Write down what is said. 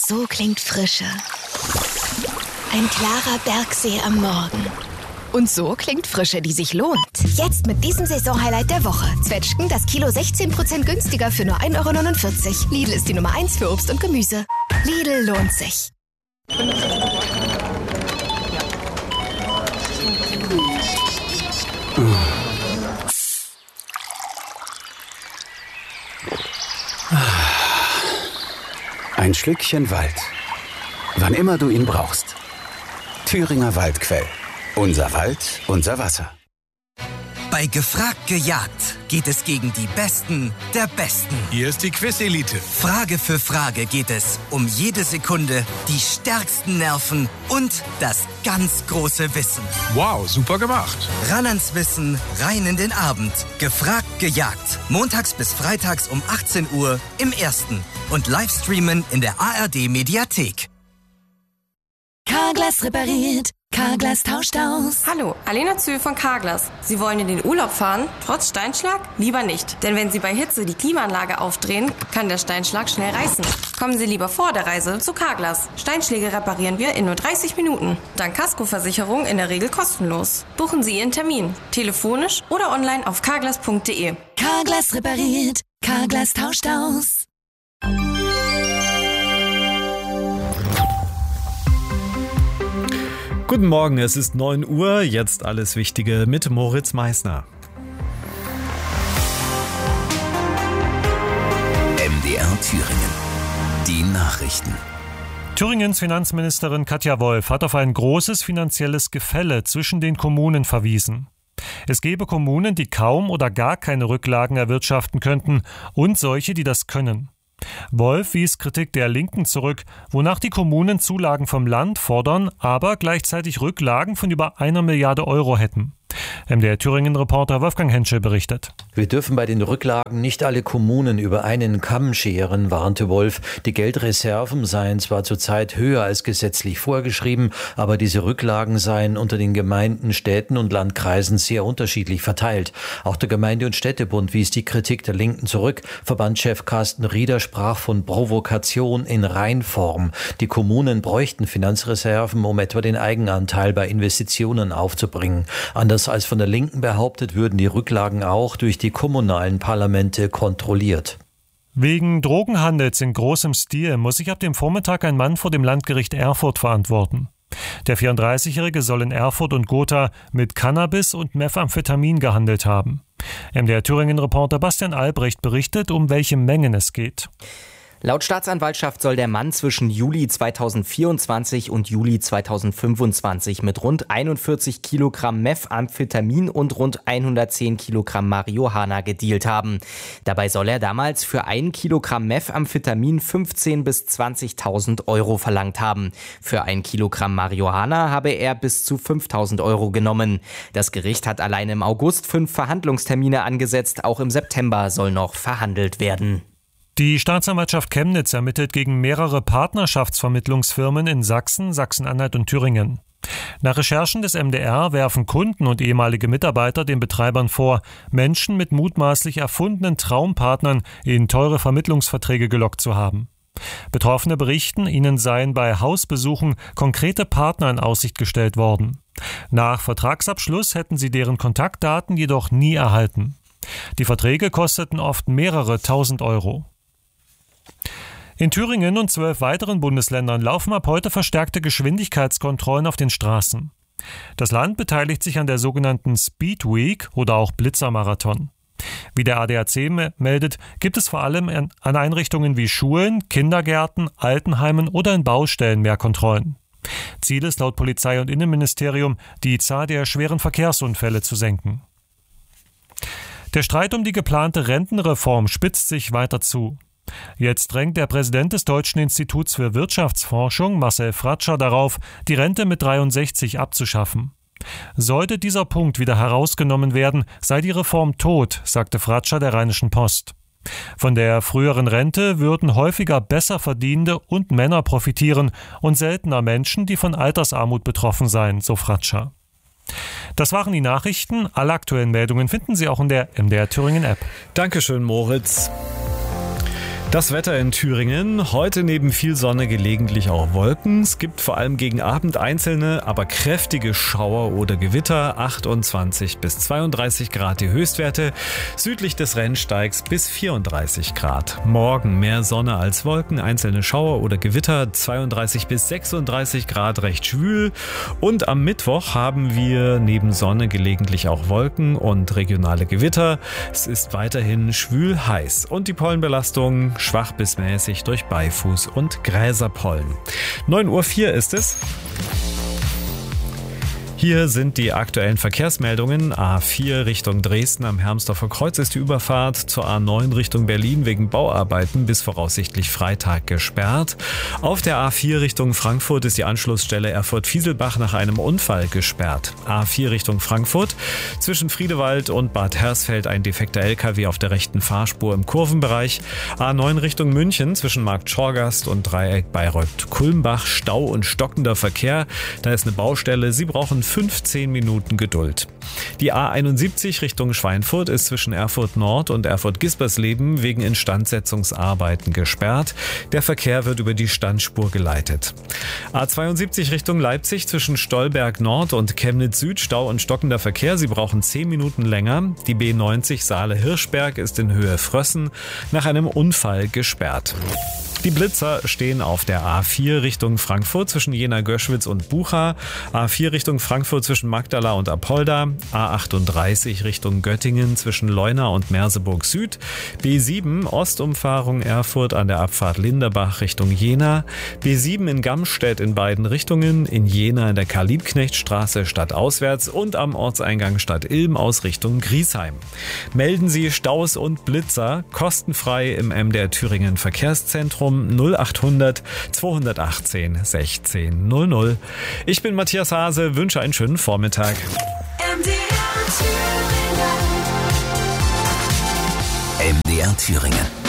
So klingt Frische. Ein klarer Bergsee am Morgen. Und so klingt Frische, die sich lohnt. Jetzt mit diesem Saisonhighlight der Woche. Zwetschgen das Kilo 16% günstiger für nur 1,49 €. Lidl ist die Nummer 1 für Obst und Gemüse. Lidl lohnt sich. Ein Schlückchen Wald. Wann immer du ihn brauchst. Thüringer Waldquell. Unser Wald, unser Wasser. Bei Gefragt gejagt geht es gegen die Besten der Besten. Hier ist die Quiz-Elite. Frage für Frage geht es um jede Sekunde, die stärksten Nerven und das ganz große Wissen. Wow, super gemacht. Ran ans Wissen, rein in den Abend. Gefragt gejagt. Montags bis freitags um 18 Uhr im Ersten. Und Livestreamen in der ARD-Mediathek. Carglass repariert. Carglass tauscht aus. Hallo, Alena Zühl von Carglass. Sie wollen in den Urlaub fahren, trotz Steinschlag? Lieber nicht. Denn wenn Sie bei Hitze die Klimaanlage aufdrehen, kann der Steinschlag schnell reißen. Kommen Sie lieber vor der Reise zu Carglass. Steinschläge reparieren wir in nur 30 Minuten. Dank Kaskoversicherung in der Regel kostenlos. Buchen Sie Ihren Termin. Telefonisch oder online auf carglass.de. Carglass repariert. Carglass tauscht aus. Guten Morgen, es ist 9 Uhr, jetzt alles Wichtige mit Moritz Meissner. MDR Thüringen. Die Nachrichten. Thüringens Finanzministerin Katja Wolf hat auf ein großes finanzielles Gefälle zwischen den Kommunen verwiesen. Es gebe Kommunen, die kaum oder gar keine Rücklagen erwirtschaften könnten und solche, die das können. Wolf wies Kritik der Linken zurück, wonach die Kommunen Zulagen vom Land fordern, aber gleichzeitig Rücklagen von über 1 Milliarde Euro hätten. MDR Thüringen-Reporter Wolfgang Henschel berichtet. Wir dürfen bei den Rücklagen nicht alle Kommunen über einen Kamm scheren, warnte Wolf. Die Geldreserven seien zwar zurzeit höher als gesetzlich vorgeschrieben, aber diese Rücklagen seien unter den Gemeinden, Städten und Landkreisen sehr unterschiedlich verteilt. Auch der Gemeinde- und Städtebund wies die Kritik der Linken zurück. Verbandschef Carsten Rieder sprach von Provokation in Reinform. Die Kommunen bräuchten Finanzreserven, um etwa den Eigenanteil bei Investitionen aufzubringen. Anders als von der Linken behauptet, würden die Rücklagen auch durch die kommunalen Parlamente kontrolliert. Wegen Drogenhandels in großem Stil muss sich ab dem Vormittag ein Mann vor dem Landgericht Erfurt verantworten. Der 34-Jährige soll in Erfurt und Gotha mit Cannabis und Methamphetamin gehandelt haben. MDR Thüringen-Reporter Bastian Albrecht berichtet, um welche Mengen es geht. Laut Staatsanwaltschaft soll der Mann zwischen Juli 2024 und Juli 2025 mit rund 41 Kilogramm Methamphetamin und rund 110 Kilogramm Marihuana gedealt haben. Dabei soll er damals für 1 Kilogramm Methamphetamin 15.000 bis 20.000 Euro verlangt haben. Für 1 Kilogramm Marihuana habe er bis zu 5.000 Euro genommen. Das Gericht hat allein im August 5 Verhandlungstermine angesetzt. Auch im September soll noch verhandelt werden. Die Staatsanwaltschaft Chemnitz ermittelt gegen mehrere Partnerschaftsvermittlungsfirmen in Sachsen, Sachsen-Anhalt und Thüringen. Nach Recherchen des MDR werfen Kunden und ehemalige Mitarbeiter den Betreibern vor, Menschen mit mutmaßlich erfundenen Traumpartnern in teure Vermittlungsverträge gelockt zu haben. Betroffene berichten, ihnen seien bei Hausbesuchen konkrete Partner in Aussicht gestellt worden. Nach Vertragsabschluss hätten sie deren Kontaktdaten jedoch nie erhalten. Die Verträge kosteten oft mehrere tausend Euro. In Thüringen und 12 weiteren Bundesländern laufen ab heute verstärkte Geschwindigkeitskontrollen auf den Straßen. Das Land beteiligt sich an der sogenannten Speed Week oder auch Blitzermarathon. Wie der ADAC meldet, gibt es vor allem an Einrichtungen wie Schulen, Kindergärten, Altenheimen oder in Baustellen mehr Kontrollen. Ziel ist laut Polizei und Innenministerium, die Zahl der schweren Verkehrsunfälle zu senken. Der Streit um die geplante Rentenreform spitzt sich weiter zu. Jetzt drängt der Präsident des Deutschen Instituts für Wirtschaftsforschung, Marcel Fratscher, darauf, die Rente mit 63 abzuschaffen. Sollte dieser Punkt wieder herausgenommen werden, sei die Reform tot, sagte Fratscher der Rheinischen Post. Von der früheren Rente würden häufiger Besserverdienende und Männer profitieren und seltener Menschen, die von Altersarmut betroffen seien, so Fratscher. Das waren die Nachrichten. Alle aktuellen Meldungen finden Sie auch in der MDR Thüringen App. Dankeschön, Moritz. Das Wetter in Thüringen. Heute neben viel Sonne gelegentlich auch Wolken. Es gibt vor allem gegen Abend einzelne, aber kräftige Schauer oder Gewitter. 28 bis 32 Grad die Höchstwerte. Südlich des Rennsteigs bis 34 Grad. Morgen mehr Sonne als Wolken, einzelne Schauer oder Gewitter. 32 bis 36 Grad, recht schwül. Und am Mittwoch haben wir neben Sonne gelegentlich auch Wolken und regionale Gewitter. Es ist weiterhin schwül heiß. Und die Pollenbelastung schwach bis mäßig durch Beifuß und Gräserpollen. 9:04 Uhr ist es. Hier sind die aktuellen Verkehrsmeldungen. A4 Richtung Dresden am Hermsdorfer Kreuz ist die Überfahrt zur A9 Richtung Berlin wegen Bauarbeiten bis voraussichtlich Freitag gesperrt. Auf der A4 Richtung Frankfurt ist die Anschlussstelle Erfurt-Fieselbach nach einem Unfall gesperrt. A4 Richtung Frankfurt. Zwischen Friedewald und Bad Hersfeld ein defekter LKW auf der rechten Fahrspur im Kurvenbereich. A9 Richtung München zwischen Marktschorgast und Dreieck Bayreuth-Kulmbach. Stau und stockender Verkehr. Da ist eine Baustelle. Sie brauchen 15 Minuten Geduld. Die A71 Richtung Schweinfurt ist zwischen Erfurt Nord und Erfurt-Gispersleben wegen Instandsetzungsarbeiten gesperrt. Der Verkehr wird über die Standspur geleitet. A72 Richtung Leipzig zwischen Stolberg Nord und Chemnitz Süd Stau und stockender Verkehr. Sie brauchen 10 Minuten länger. Die B90 Saale-Hirschberg ist in Höhe Frössen nach einem Unfall gesperrt. Die Blitzer stehen auf der A4 Richtung Frankfurt zwischen Jena-Göschwitz und Bucha, A4 Richtung Frankfurt zwischen Magdala und Apolda, A38 Richtung Göttingen zwischen Leuna und Merseburg Süd, B7 Ostumfahrung Erfurt an der Abfahrt Linderbach Richtung Jena, B7 in Gamstedt in beiden Richtungen, in Jena in der Karl-Liebknecht-Straße stadtauswärts und am Ortseingang Stadt Ilm aus Richtung Griesheim. Melden Sie Staus und Blitzer kostenfrei im MDR Thüringen Verkehrszentrum 0800 218 16 00. Ich bin Matthias Hase, wünsche einen schönen Vormittag. MDR Thüringen.